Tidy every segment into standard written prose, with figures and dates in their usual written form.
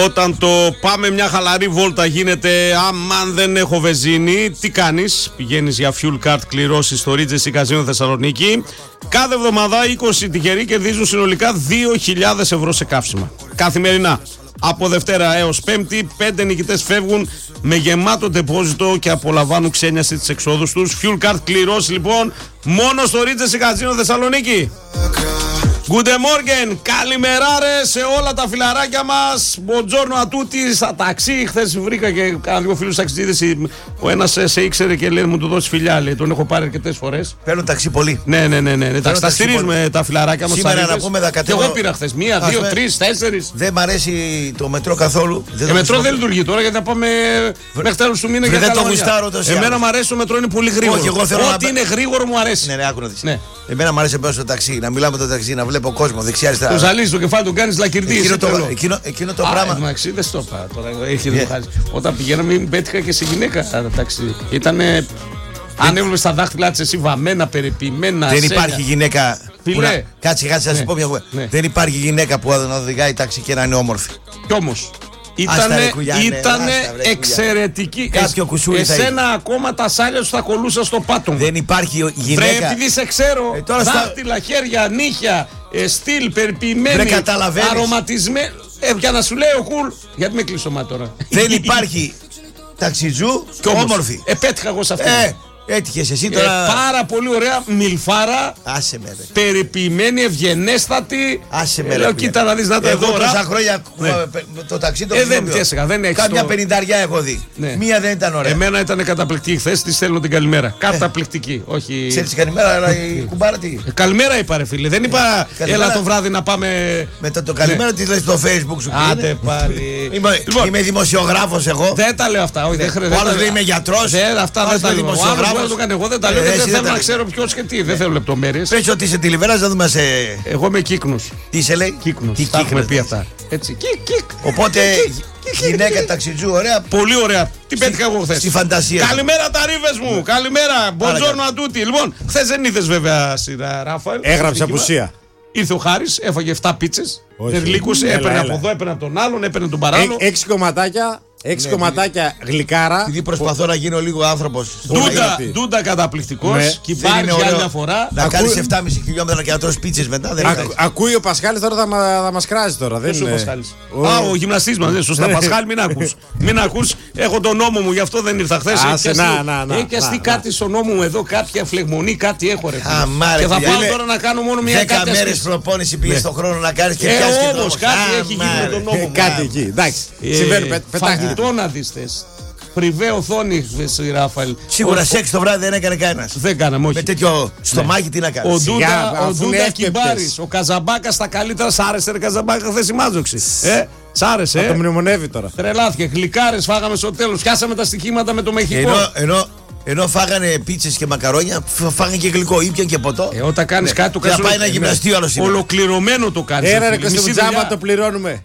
Όταν το πάμε μια χαλαρή βόλτα γίνεται αμάν δεν έχω βενζίνη, τι κάνεις? Πηγαίνεις για fuel card, κληρώσεις στο Regency Casino Θεσσαλονίκη. Κάθε εβδομάδα 20 τυχεροί κερδίζουν συνολικά 2.000 ευρώ σε καύσιμα. Καθημερινά. Από Δευτέρα έως Πέμπτη, 5 νικητές φεύγουν με γεμάτο ντεπόζιτο και απολαμβάνουν ξένιαση τις εξόδους τους. Fuel card κληρώσεις λοιπόν μόνο στο Regency Casino Θεσσαλονίκη. Good morning, καλημεράρε σε όλα τα φιλαράκια μας. Buongiorno a tutti, στα ταξί. Χθες βρήκα και κάνα δύο φίλους ταξιδίδες. Ο ένας σε ήξερε και λέει μου του δώσει φιλιά. Λέει, τον έχω πάρει αρκετές φορές. Παίρνουν ταξί πολύ. Ναι. Τα στηρίζουμε τα φιλαράκια μας. Σήμερα να πούμε και εγώ πήρα χθες 1, 2, 3, 4. Δεν μ' αρέσει το μετρό καθόλου. Το μετρό δεν λειτουργεί τώρα γιατί θα πάμε μέχρι τέλος του μήνα. Δεν το γουστάρω τόσο. Εμένα μου αρέσει το μετρό, είναι πολύ γρήγορο. Ό,τι είναι γρήγορο μου αρέσει. Ναι, άκου να δεις. Εμένα μου αρέσει να παίζω στο ταξί, να μιλάω με το ταξί, να βλέπω κόσμο δεξιά-αριστερά. Το ζαλίζει το κεφάλι, τον κάνει λακκυρτή. Εκείνο το πράγμα. Εντάξει, δεν στο είπα τώρα. Όταν πηγαίναμε, πέτυχα και σε γυναίκα ταξί. Ήτανε. Αν έβλεπε στα δάχτυλά τη εσύ βαμμένα, περιποιημένα. Δεν υπάρχει γυναίκα. Φιλέ. Κάτσε, να σου πω μια κουβέντα. Δεν υπάρχει γυναίκα που να οδηγάει ταξί και να είναι όμορφη. Κι όμως. Ήτανε εξαιρετική. Εσένα ακόμα τα σάλια σου θα κολούσα στο πάτωμα. Δεν υπάρχει γυναίκα. Βρε, επειδή σε ξέρω, δάχτυλα, χέρια, νύχια, στυλ, περιποιημένη, αρωματισμένη. Για να σου λέει ο Κουλ, γιατί με κλείσω μάτι τώρα. Δεν υπάρχει ταξιτζού και όμορφη. Πέτυχα εγώ σε αυτή. Έτυχες εσύ τώρα. Πάρα πολύ ωραία μιλφάρα. Άσε με, περιποιημένη, ευγενέστατη. Άσε με. Λέω, κοίτα να δεις να τα εγώ τόσα χρόνια το ταξί το δεν έχεις. Κάμια 50 έχω δει. Μία δεν ήταν ωραία. Εμένα ήταν καταπληκτική χθες, της στέλνω την καλημέρα. Καταπληκτική. Όχι. Ξέρεις καλημέρα, αλλά η κουμπάρα τι. Καλημέρα είπα ρε φίλε. Δεν είπα έλα το βράδυ να πάμε. Μετά το καλημέρα τη λες στο Facebook σου. Άντε πάλι. Είμαι δημοσιογράφος εγώ. Δεν τα λέω αυτά. Ο άλλος λέει είμαι γιατρός. Αυτά δεν τα λέω. Δεν το κάνω εγώ, δεν τα λέω. Δεν θέλω να ξέρω ποιος και τι. Δεν θέλω λεπτομέρειες. Πες ότι είσαι τηλεβέρας, να δούμε σε. Εγώ είμαι Κύκνος. Τι σε λέει? Κύκνος. Τι έχουμε πει αυτά. Έτσι. Οπότε γυναίκα ταξιτζού, ωραία. Πολύ ωραία. Τι πέτυχα εγώ χθες. Στη φαντασία. Καλημέρα τα ρίβες μου. Καλημέρα. Buongiorno a tutti. Λοιπόν, χθες δεν είδες βέβαια σειρά, Ράφαελ. Έγραψε απουσία. Ήρθε ο Χάρης, έφαγε 7 πίτσες. Ερλίκουσε, έπαιρνε από εδώ, έπαιρνε από τον άλλον, έπαιρνε τον παράλληλο. 6 κομματάκια. 6 κομματάκια γλυκάρα. Επειδή προσπαθώ να γίνω λίγο άνθρωπος. Ντούντα καταπληκτικός. Και υπάρχει άλλη μια φορά. Να κάνεις 7,5 χιλιόμετρα και να τρως πίτσες μετά. Ακούει ο Πασχάλης τώρα θα μας κράζει τώρα. Ποιος ο Πασχάλης? Ο γυμναστής μας. Σωστά, Πασχάλη, μην ακούς. Μην ακούς. Έχω τον νόμο μου, γι' αυτό δεν ήρθα χθες. Έχει αστεί κάτι στον νόμο μου εδώ, κάποια φλεγμονή, κάτι έχω ρε. Και θα πάω τώρα να κάνω μόνο μια κάτι. 10 μέρες προπόνηση πήγες στον χρόνο να κάνεις και πιάσεις. Όμως κάτι έχει γίνει με τον νόμο μου. Κάτι εκεί. Εντάξει. Συμβαίνει. Φαγητό να δεις θες. Πριβέ οθόνη, Ράφαελ. Σίγουρα σεξ το βράδυ δεν έκανε κανένας. Δεν κάναμε, όχι. Με τέτοιο στομάχι τι να κάνεις. Ο Ντούντα Κιμπάρης, ο Καζαμπάκας στα καλύτερα. Σ' άρεσε ρε Καζαμπάκα χθες η μάζοξη. Σ' άρεσε. Το μνημονεύει τώρα. Τρελάθηκε. Γλυκάρες φάγαμε στο τέλος. Πιάσαμε τα στοιχήματα με το Μεχικό. Ενώ φάγανε πίτσες και μακαρόνια, φάγανε και γλυκό, ήπιαν και ποτό. Όταν κάνεις κάτι το κάνεις. Για πάει ένα γυμναστή άλλο σήμερα. Ολοκληρωμένο το κάνεις. Ρε Κωνσταντζάμα το πληρώνουμε.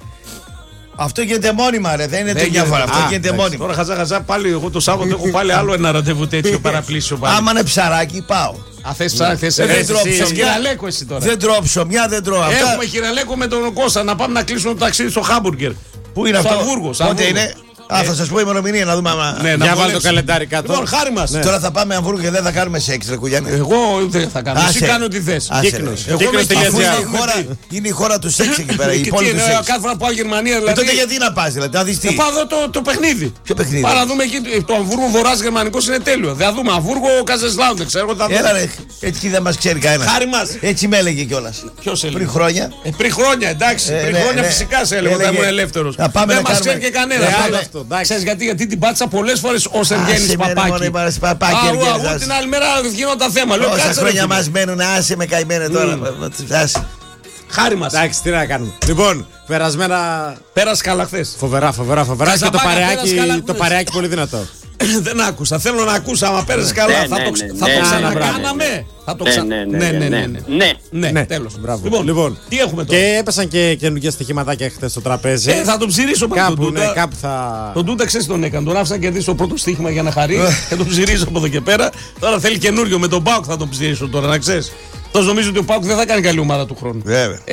Αυτό γίνεται μόνιμα, ρε. Δεν είναι τέτοια φορά. Αυτό γίνεται μόνιμα. Τώρα χαζά πάλι. Εγώ το Σάββατο έχω πάλι άλλο ένα ραντεβού τέτοιο παραπλήσιο πάλι. Άμα είναι ψαράκι, πάω. Θες ψαράκι, δεν τρώω χειραλέκο εσύ τώρα. Δεν τρώω ψωμιά, δεν τρώω αυτά. Έχουμε χειραλέκο με τον Κώστα να πάμε να κλείσουμε το ταξίδι στο Χάμπουργκερ. Πού είναι αυτό? Πότε είναι? Θα σας πω ημερομηνία να δούμε. Για βάλει το καλεντάρι κάτω. Λοιπόν, χάρη μας. Τώρα θα πάμε Αμβούργο και δεν θα κάνουμε σεξ, ρε Κουγιάννη. Εγώ δεν θα κάνω. Εσύ κάνω ό,τι θες. Είναι η χώρα του σεξ εκεί πέρα. Κάθε φορά που πάω Γερμανία δηλαδή. Τότε γιατί να πας, δηλαδή, να δεις τι. Θα πάω εδώ το παιχνίδι. Ποιο παιχνίδι? Πάρα να δούμε εκεί. Το Αμβούργο Βορράς Γερμανικός είναι τέλειο. Θα δούμε Αμβούργο Καζεσλάουντε, ξέρω. Έλα ρε, έτσι δεν μας ξέρει κανένας. Χάρη μας. Έτσι με έλεγε κιόλας. Ποιος έλεγε? Πριν χρόνια. Πριν χρόνια, εντάξει. Πριν χρόνια φυσικά σε έλεγε όταν ήμουν ελεύθερος. Δεν μας ξέρει και κανένα. Ξέρεις γιατί την πάτησα πολλές φορές ως Ευγένης Παπάκη. Εγώ την άλλη μέρα γίνονταν θέμα. Όσα χρόνια μας μένουν, άσε με καημένε τώρα. Χάρη μας. Εντάξει, τι να κάνουμε. Λοιπόν, περασμένα. Πέρασε καλά χθες. Φοβερά. Και το παρεάκι πολύ δυνατό. Δεν άκουσα. Θέλω να ακούσω. Άμα πέρασε καλά, θα το ξανακάναμε. Θα το Ναι, τέλος. Λοιπόν, τι έχουμε τώρα? Και έπεσαν και καινούργια στοιχηματάκια χθες στο τραπέζι. Θα τον ψηρίσω κάπου θα. Τον Ντούντα ξέρεις τον έκανε. Τον άφησα να κερδίσει το πρώτο στοίχημα για να χαρεί. Και τον ψηρίζω από εδώ και πέρα. Τώρα θέλει καινούριο με τον Πάουκ θα τον ψηρίσω τώρα, να ξέρεις. Τόσο νομίζω ότι ο Πάουκ δεν θα κάνει καλή ομάδα του χρόνου. Βέβαια.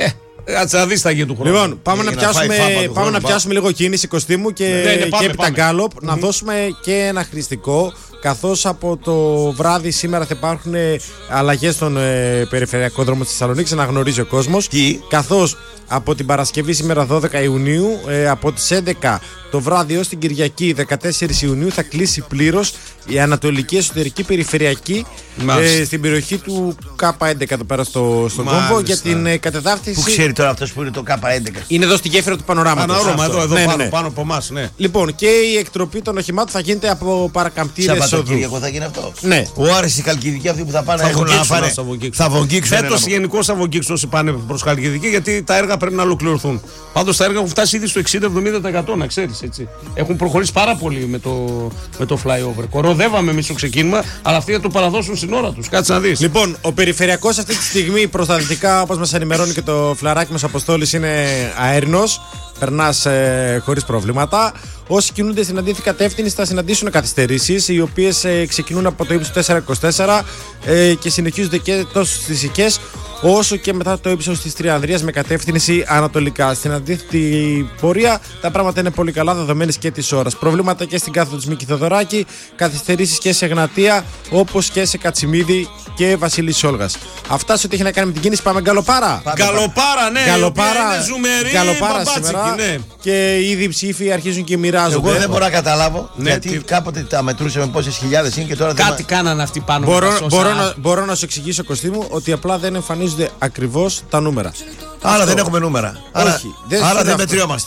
Κάτσε να δεις τα γίνει του χρόνου. Λοιπόν, πάμε να πιάσουμε λίγο κίνηση κοστίμου και έπειτα γκάλοπ. Να δώσουμε και ένα χρηστικό. Καθώς από το βράδυ σήμερα θα υπάρχουν αλλαγές στον περιφερειακό δρόμο της Θεσσαλονίκης, να γνωρίζει ο κόσμος. Καθώς από την Παρασκευή σήμερα 12 Ιουνίου, από τις 11 το βράδυ ως την Κυριακή 14 Ιουνίου θα κλείσει πλήρως η ανατολική εσωτερική περιφερειακή στην περιοχή του K11 εδώ πέρα στον κόμπο για την κατεδάφτιση. Πού ξέρει τώρα αυτός που είναι το K11? Είναι εδώ στη γέφυρα του Πανοράματος. Εδώ πάνω από εμάς, ναι. Λοιπόν, και η εκτροπή των οχημάτων θα γίνεται από παρακαμπτήρες οδούς. Σαββατοκύριακο θα γίνει αυτό. Ναι. Ο Άρης, οι Χαλκιδικοί αυτοί που θα πάνε θα βογγίξουν. Φέτος γενικώς θα βογγίξουν όσοι πάνε προς Χαλκιδική, γιατί τα έργα πρέπει να ολοκληρωθούν. Πάντως τα έργα έχουν φτάσει ήδη στο 60-70%, να ξέρεις, έτσι. Έχουν προχωρήσει πάρα πολύ με το flyover. Κοροδεύαμε εμείς στο ξεκίνημα, αλλά αυτοί θα το παραδώσουν στην ώρα τους. Κάτσε να δεις. Λοιπόν, ο περιφερειακός αυτή τη στιγμή προς τα δυτικά, όπως μας ενημερώνει και το φλαράκι μας Αποστόλης, είναι αέρινος. Περνάς χωρίς προβλήματα. Όσοι κινούνται στην αντίθετη κατεύθυνση θα συναντήσουν καθυστερήσεις, οι οποίες ξεκινούν από το ύψος του 424 και συνεχίζονται και τόσο στις Οικές όσο και μετά το ύψος της Τριανδρίας με κατεύθυνση ανατολικά. Στην αντίθετη πορεία τα πράγματα είναι πολύ καλά, δεδομένης και της ώρας. Προβλήματα και στην κάθοδο της Μίκη Θοδωράκη, καθυστερήσεις και σε Εγνατία, όπως και σε Κατσιμίδη και Βασίλη Σόλγας. Αυτά σε ό,τι έχει να κάνει με την κίνηση. Πάμε γκαλοπάρα. Γκαλοπάρα, ναι. Γκαλοπάρα σήμερα. Ναι. Και ήδη οι ψήφοι αρχίζουν και μοιράζονται. Εγώ δεν μπορώ να καταλάβω, γιατί κάποτε τα μετρούσαμε πόσες χιλιάδες είναι και τώρα κάτι κάνανε αυτοί πάνω. Μπορώ να σου εξηγήσω, Κωστή μου, ότι απλά δεν εμφανίζονται ακριβώς τα νούμερα. Άρα δεν έχουμε νούμερα. Άρα δεν μετριόμαστε.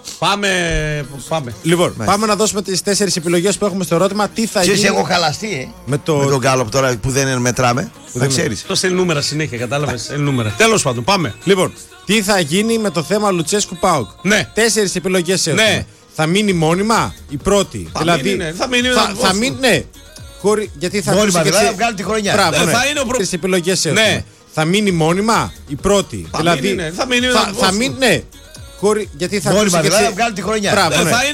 Πάμε. Λοιπόν, πάμε να δώσουμε τις 4 επιλογές που έχουμε στο ερώτημα. Τι θα γίνει. Έχω χαλαστεί με τον γκάλοπ τώρα που δεν μετράμε. Δεν ξέρεις. Το στέλνει νούμερα συνέχεια, κατάλαβες. Τέλος πάντων, πάμε. Λοιπόν, τι θα γίνει με το θέμα Λουτσέσκου ΠΑΟΚ? Ναι. 4 επιλογές έχουμε. Ναι. Θα μείνει μόνιμα η πρώτη? Θα μείνει. Ναι. Γιατί θα μόνιμα, δηλαδή θα βγάλει τη χρονιά. Θα είναι 4 επιλογές έχουμε. Ναι. Θα μείνει μόνιμα η πρώτη? Θα μείνει. Ναι. Γιατί θα μόνιμα, δηλαδή θα βγάλει τη χρονιά.